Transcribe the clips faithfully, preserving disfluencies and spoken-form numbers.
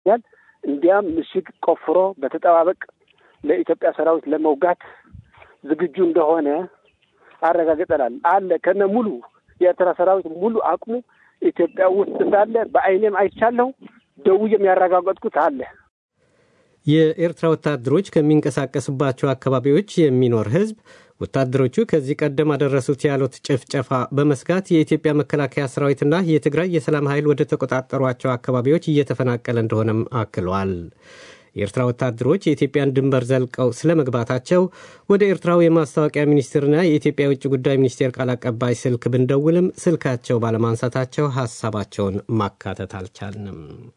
ያል እንዲያም ምሽግ ቆፍሮ በተጠባበቅ ለኢትዮጵያ ሰራዊት ለመውጋት ዝግጁ እንደሆነ አረጋግጠናል። አለ ከነ ሙሉ የኤርትራ ሰራዊት ሙሉ አቅሙ ኢትዮጵያ ውስጥ እንዳለ በአይኔም አይቻለሁ። ደውዬም ያረጋገጥኩት አለ። የኤርትራ ወታደሮች ከሚንቀሳቀሱባቸው አካባቢዎች የሚኖር ህዝብ ወታደሮቹ ከዚህ ቀደም አደረሱት ያሉት ጭፍጨፋ በመስጋት የኢትዮጵያ መከላከያ ሰራዊትና የትግራይ የሰላም ኃይል ወደ ተቆጣጠሯቸው አካባቢዎች እየተፈናቀለ እንደሆነም አክሏል። የኤርትራ ወታደሮች የኢትዮጵያን ድንበር ዘልቀው ስለመግባታቸው ወደ ኤርትራው የማስታወቂያ ሚኒስትርና የኢትዮጵያ የውጭ ጉዳይ ሚኒስቴር ቃል አቀባይ ስልክ ብንደውልም ስልካቸው ባለማንሳታቸው ሐሳባቸውን ማካተት አልቻልንም።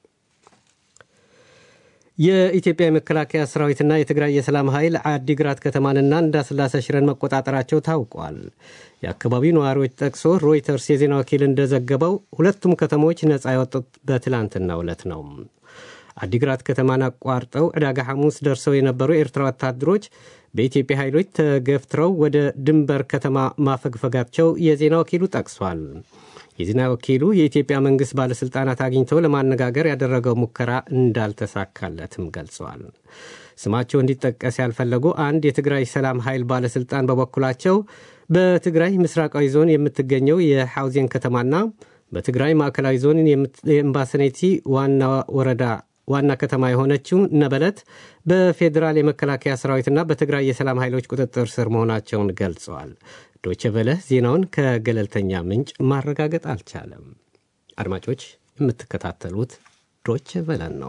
የኢትዮጵያ መከላከያ ሰራዊትና የትግራይ የሰላም ኃይል አዲግራት ከተማንና እንዳስላሴ ሽረን መቆጣጠራቸው ታውቋል። የአካባቢው ነዋሪዎች ጠቅሶ ሮይተርስ የዜና ወኪል እንደዘገበው ሁለቱም ከተሞች ነፃ የወጡት በትላንትናው ዕለት ነው። አዲግራት ከተማን አቋርጠው ዕዳጋ ሐሙስ ደርሰው የነበሩ ኤርትራ ወታደሮች በኢትዮጵያ ኃይሎች ተገፍትረው ወደ ድንበር ከተማ ማፈግፈጋቸው የዜና ወኪሉ ጠቅሷል። የዜና ወኪሉ የኢትዮጵያ መንግስት ባለስልጣናት አግኝተው ለማነጋገር ያደረገው ሙከራ እንዳልተሳካለትም ገልጸዋል። ስማቸው እንዲጠቀስ ያልፈለጉ አንድ የትግራይ ሰላም ኃይል ባለስልጣን በበኩላቸው በትግራይ ምስራቃዊ ዞን የምትገኘው የሐውዜን ከተማና በትግራይ ማዕከላዊ ዞን የኤምባሰኔቲ ዋና ወረዳ ዋና ከተማ የሆነችው ነበለት በፌዴራል የመከላከያ ሰራዊትና በትግራይ የሰላም ኃይሎች ቁጥጥር ስር መሆናቸውን ገልጸዋል። ዶቼ ቬለ ዜናውን ከገለልተኛ ምንጭ ማረጋገጥ አልቻለም። አድማጮች የምትከታተሉት ዶቼ ቬለ ነው።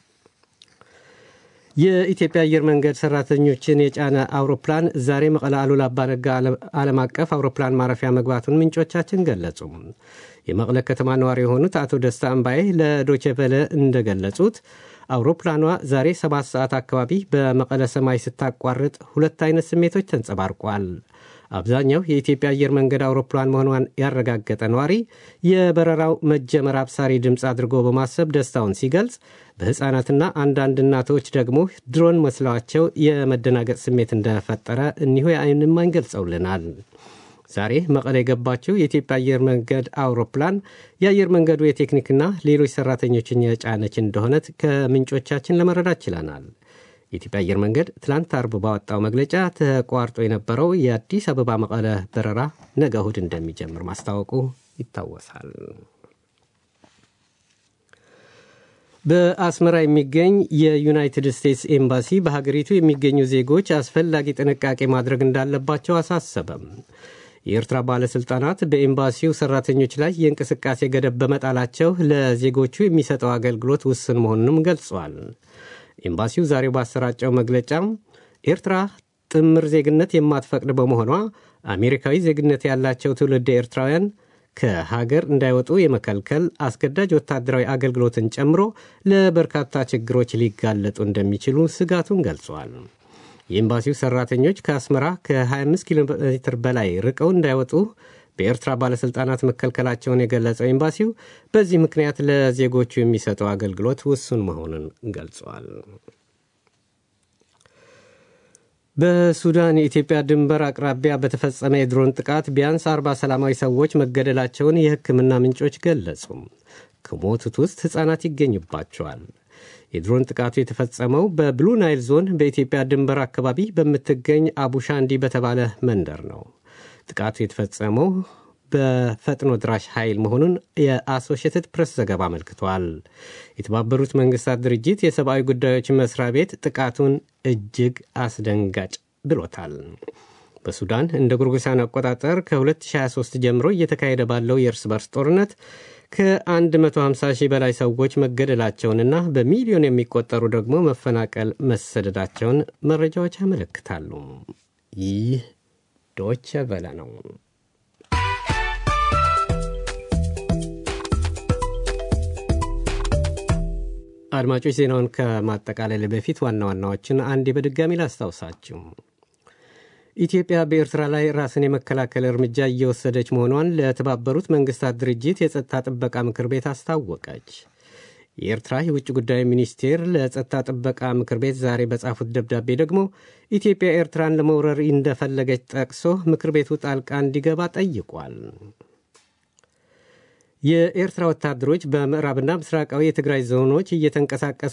የኢትዮጵያ አየር መንገድ ሰራተኞችን የጫነ አውሮፕላን ዛሬ መቀለ አሉላ አባነጋ ዓለም አቀፍ አውሮፕላን ማረፊያ መግባቱን ምንጮቻችን ገለጹ። የመቀለ ከተማ ነዋሪ የሆኑት አቶ ደስታ አምባዬ ለዶቼ ቬለ እንደገለጹት አውሮፕላኗ ዛሬ ሰባት ሰዓት አካባቢ በመቀለ ሰማይ ስታቋርጥ ሁለት አይነት ስሜቶች ተንጸባርቋል። አብዛኛው የኢትዮጵያ አየር መንገድ አውሮፕላን መሆኗን ያረጋገጠ ነዋሪ የበረራው መጀመር አብሳሪ ድምፅ አድርጎ በማሰብ ደስታውን ሲገልጽ፣ በሕፃናትና አንዳንድ እናቶች ደግሞ ድሮን መስለዋቸው የመደናገጥ ስሜት እንደፈጠረ እኒሁ የዓይን እማኝ ገልጸውልናል። ዛሬ መቀለ የገባቸው የኢትዮጵያ አየር መንገድ አውሮፕላን የአየር መንገዱ የቴክኒክና ሌሎች ሰራተኞችን የጫነች እንደሆነ ከምንጮቻችን ለመረዳት ችለናል። የኢትዮጵያ አየር መንገድ ትላንት አርብ ባወጣው መግለጫ ተቋርጦ የነበረው የአዲስ አበባ መቀለ በረራ ነገ እሁድ እንደሚጀምር ማስታወቁ ይታወሳል። በአስመራ የሚገኝ የዩናይትድ ስቴትስ ኤምባሲ በሀገሪቱ የሚገኙ ዜጎች አስፈላጊ ጥንቃቄ ማድረግ እንዳለባቸው አሳሰበም። የኤርትራ ባለስልጣናት በኤምባሲው ሰራተኞች ላይ የእንቅስቃሴ ገደብ በመጣላቸው ለዜጎቹ የሚሰጠው አገልግሎት ውስን መሆኑንም ገልጿል። ኤምባሲው ዛሬ ባሰራጨው መግለጫ ኤርትራ ጥምር ዜግነት የማትፈቅድ በመሆኗ አሜሪካዊ ዜግነት ያላቸው ትውልደ ኤርትራውያን ከሀገር እንዳይወጡ የመከልከል አስገዳጅ ወታደራዊ አገልግሎትን ጨምሮ ለበርካታ ችግሮች ሊጋለጡ እንደሚችሉ ስጋቱን ገልጿል። የኤምባሲው ሰራተኞች ከአስመራ ከ25 ኪሎ ሜትር በላይ ርቀው እንዳይወጡ በኤርትራ ባለስልጣናት መከልከላቸውን የገለጸው ኤምባሲው በዚህ ምክንያት ለዜጎቹ የሚሰጠው አገልግሎት ውሱን መሆኑን ገልጿል። በሱዳን የኢትዮጵያ ድንበር አቅራቢያ በተፈጸመ የድሮን ጥቃት ቢያንስ አርባ ሰላማዊ ሰዎች መገደላቸውን የሕክምና ምንጮች ገለጹ። ከሞቱት ውስጥ ሕፃናት ይገኙባቸዋል። የድሮን ጥቃቱ የተፈጸመው በብሉ ናይል ዞን በኢትዮጵያ ድንበር አካባቢ በምትገኝ አቡሻንዲ በተባለ መንደር ነው። ጥቃቱ የተፈጸመው በፈጥኖ ድራሽ ኃይል መሆኑን የአሶሺየትድ ፕሬስ ዘገባ አመልክቷል። የተባበሩት መንግስታት ድርጅት የሰብአዊ ጉዳዮች መስሪያ ቤት ጥቃቱን እጅግ አስደንጋጭ ብሎታል። በሱዳን እንደ ጎርጎሳውያን አቆጣጠር ከ2023 ጀምሮ እየተካሄደ ባለው የእርስ በርስ ጦርነት ከ150 ሺህ በላይ ሰዎች መገደላቸውንና በሚሊዮን የሚቆጠሩ ደግሞ መፈናቀል መሰደዳቸውን መረጃዎች ያመለክታሉ። ይህ ዶቼ ቬለ ነው። አድማጮች ዜናውን ከማጠቃለል በፊት ዋና ዋናዎችን አንዴ በድጋሚ ላስታውሳችሁ። ኢትዮጵያ በኤርትራ ላይ ራስን የመከላከል እርምጃ እየወሰደች መሆኗን ለተባበሩት መንግስታት ድርጅት የጸጥታ ጥበቃ ምክር ቤት አስታወቀች። የኤርትራ የውጭ ጉዳይ ሚኒስቴር ለጸጥታ ጥበቃ ምክር ቤት ዛሬ በጻፉት ደብዳቤ ደግሞ ኢትዮጵያ ኤርትራን ለመውረር እንደፈለገች ጠቅሶ ምክር ቤቱ ጣልቃ እንዲገባ ጠይቋል። የኤርትራ ወታደሮች በምዕራብና ምስራቃዊ የትግራይ ዞኖች እየተንቀሳቀሱ